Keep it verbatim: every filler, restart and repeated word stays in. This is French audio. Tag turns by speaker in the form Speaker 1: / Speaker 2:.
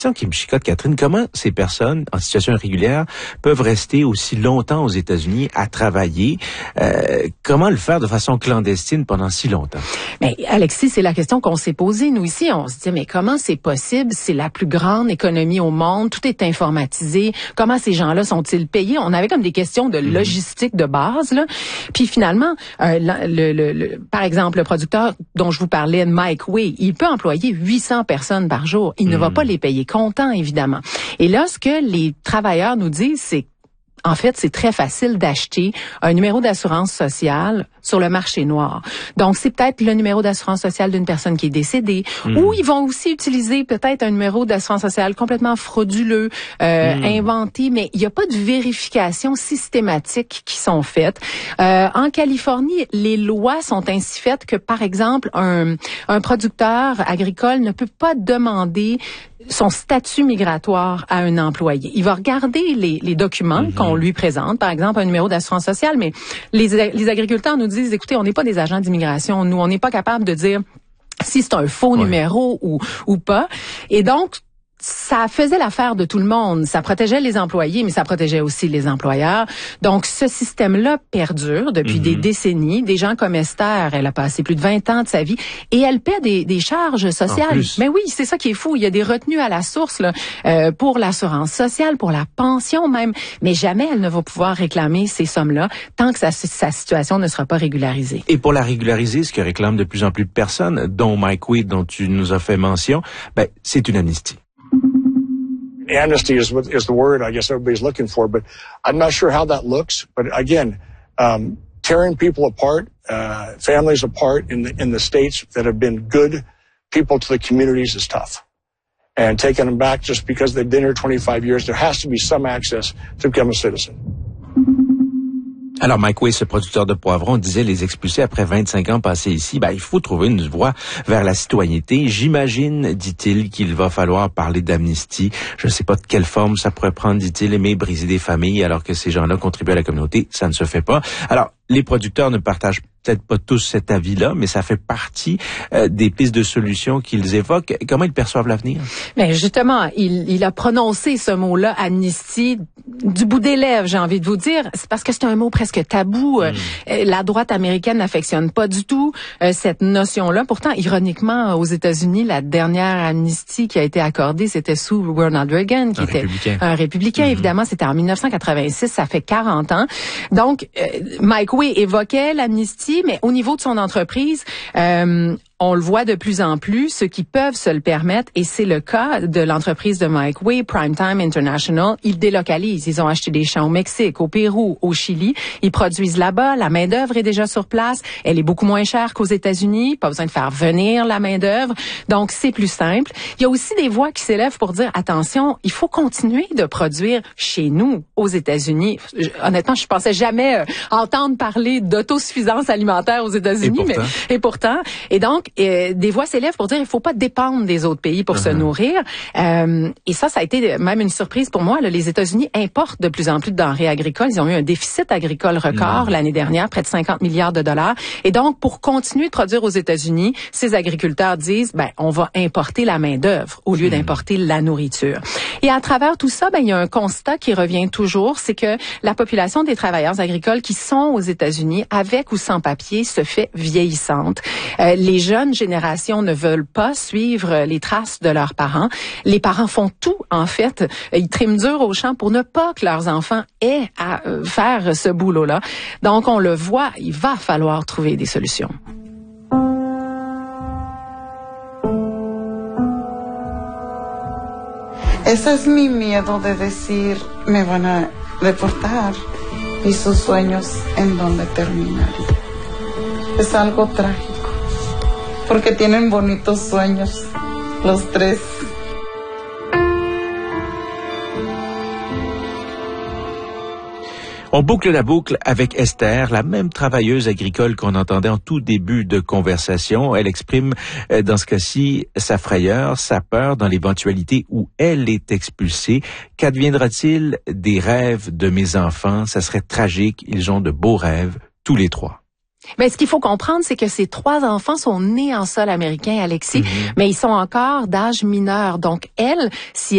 Speaker 1: qui me chicote, Catherine, comment ces personnes en situation irrégulière peuvent rester aussi longtemps aux États-Unis à travailler? Euh, comment le faire de façon clandestine pendant si longtemps?
Speaker 2: Mais Alexis, c'est la question qu'on s'est posée. Nous ici, on se dit, mais comment c'est possible? C'est la plus grande économie au monde. Tout est informatisé. Comment ces gens-là sont-ils payés? On avait comme des questions de logistique de base, là. Puis finalement, euh, le, le, le, par exemple, le producteur dont je vous parlais, Mike Way, il peut employer huit cents personnes par jour. Il mmh. ne va pas les payer comptant, évidemment. Et là, ce que les travailleurs nous disent, c'est en fait, c'est très facile d'acheter un numéro d'assurance sociale sur le marché noir. Donc, c'est peut-être le numéro d'assurance sociale d'une personne qui est décédée, mmh. ou ils vont aussi utiliser peut-être un numéro d'assurance sociale complètement frauduleux, euh, mmh. inventé, mais il n'y a pas de vérification systématique qui sont faites. Euh, en Californie, les lois sont ainsi faites que, par exemple, un, un producteur agricole ne peut pas demander son statut migratoire à un employé. Il va regarder les, les documents mmh. qu'on lui présente, par exemple un numéro d'assurance sociale, mais les, les agriculteurs nous disent, écoutez, on n'est pas des agents d'immigration, nous, on n'est pas capable de dire si c'est un faux ouais. numéro ou, ou pas. Et donc, ça faisait l'affaire de tout le monde. Ça protégeait les employés, mais ça protégeait aussi les employeurs. Donc, ce système-là perdure depuis mm-hmm. des décennies. Des gens comme Esther, elle a passé plus de vingt ans de sa vie et elle paie des, des charges sociales. Mais oui, c'est ça qui est fou. Il y a des retenues à la source là, euh, pour l'assurance sociale, pour la pension même. Mais jamais elle ne va pouvoir réclamer ces sommes-là tant que sa, sa situation ne sera pas régularisée.
Speaker 1: Et pour la régulariser, ce que réclament de plus en plus de personnes, dont Mike Way, dont tu nous as fait mention, ben, c'est une amnistie.
Speaker 3: Amnesty is what is the word I guess everybody's looking for, but I'm not sure how that looks. But again, um, tearing people apart, uh, families apart in the in the states that have been good people to the communities is tough. And taking them back just because they've been here twenty-five years, there has to be some access to become a citizen.
Speaker 1: Alors, Mike Way, ce producteur de poivrons, disait les expulser après vingt-cinq ans passés ici. Ben, il faut trouver une voie vers la citoyenneté. J'imagine, dit-il, qu'il va falloir parler d'amnistie. Je ne sais pas de quelle forme ça pourrait prendre, dit-il, aimer briser des familles alors que ces gens-là contribuent à la communauté. Ça ne se fait pas. Alors, les producteurs ne partagent peut-être pas tous cet avis-là, mais ça fait partie euh, des pistes de solutions qu'ils évoquent. Comment ils perçoivent l'avenir?
Speaker 2: Mais justement, il, il a prononcé ce mot-là, amnistie, du bout des lèvres, j'ai envie de vous dire. C'est parce que c'est un mot presque tabou. Mm. Euh, la droite américaine n'affectionne pas du tout euh, cette notion-là. Pourtant, ironiquement, aux États-Unis, la dernière amnistie qui a été accordée, c'était sous Ronald Reagan, qui
Speaker 1: un
Speaker 2: était
Speaker 1: républicain.
Speaker 2: un républicain, mm-hmm. évidemment. C'était en dix-neuf cent quatre-vingt-six, ça fait quarante ans. Donc, euh, Mike Way évoquait l'amnistie, mais au niveau de son entreprise, euh, on le voit de plus en plus, ceux qui peuvent se le permettre, et c'est le cas de l'entreprise de Mike Way, Primetime International. Ils délocalisent. Ils ont acheté des champs au Mexique, au Pérou, au Chili. Ils produisent là-bas. La main-d'œuvre est déjà sur place. Elle est beaucoup moins chère qu'aux États-Unis. Pas besoin de faire venir la main-d'œuvre. Donc, c'est plus simple. Il y a aussi des voix qui s'élèvent pour dire, attention, il faut continuer de produire chez nous, aux États-Unis. Je, honnêtement, je pensais jamais euh, entendre parler d'autosuffisance alimentaire aux États-Unis,
Speaker 1: et pourtant.
Speaker 2: mais et pourtant. Et donc, Euh, des voix s'élèvent pour dire il faut pas dépendre des autres pays pour uh-huh. se nourrir. Euh, et ça, ça a été même une surprise pour moi. Là, les États-Unis importent de plus en plus de denrées agricoles. Ils ont eu un déficit agricole record uh-huh. l'année dernière, près de cinquante milliards de dollars. Et donc, pour continuer de produire aux États-Unis, ces agriculteurs disent ben on va importer la main-d'œuvre au lieu uh-huh. d'importer la nourriture. Et à travers tout ça, ben il y a un constat qui revient toujours, c'est que la population des travailleurs agricoles qui sont aux États-Unis, avec ou sans papier, se fait vieillissante. Euh, les jeunes générations ne veulent pas suivre les traces de leurs parents. Les parents font tout, en fait. Ils triment dur au champ pour ne pas que leurs enfants aient à faire ce boulot-là. Donc, on le voit, il va falloir trouver des solutions.
Speaker 4: Ese es mi miedo de decir, me van a deportar y sus sueños en donde terminan. Es algo trágico. Porque tienen bonitos sueños, los tres.
Speaker 1: On boucle la boucle avec Esther, la même travailleuse agricole qu'on entendait en tout début de conversation. Elle exprime dans ce cas-ci sa frayeur, sa peur dans l'éventualité où elle est expulsée. Qu'adviendra-t-il des rêves de mes enfants? Ça serait tragique, ils ont de beaux rêves, tous les trois.
Speaker 2: Mais ce qu'il faut comprendre, c'est que ces trois enfants sont nés en sol américain, Alexis, mm-hmm. mais ils sont encore d'âge mineur. Donc, elle, si